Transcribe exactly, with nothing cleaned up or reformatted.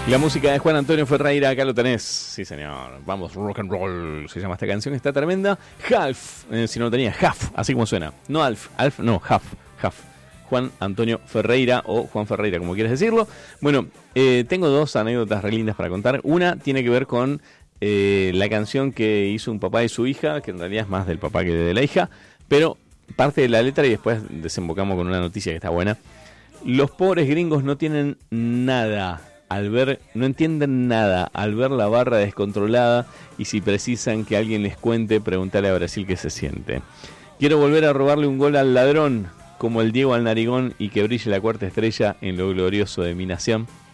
La música de Juan Antonio Ferreira, acá lo tenés. Sí, señor. Vamos, rock and roll. Se llama esta canción, está tremenda. Half, eh, si no lo tenía, Half, así como suena. No Alf, Alf, no, Half, Half. Juan Antonio Ferreira o Juan Ferreira, como quieras decirlo. Bueno, eh, tengo dos anécdotas re lindas para contar. Una tiene que ver con eh, la canción que hizo un papá y su hija, que en realidad es más del papá que de la hija, pero parte de la letra y después desembocamos con una noticia que está buena. Los pobres gringos no tienen nada al ver, no entienden nada al ver la barra descontrolada, y si precisan que alguien les cuente, preguntarle a Brasil qué se siente. Quiero volver a robarle un gol al ladrón, como el Diego al narigón, y que brille la cuarta estrella en lo glorioso de mi nación.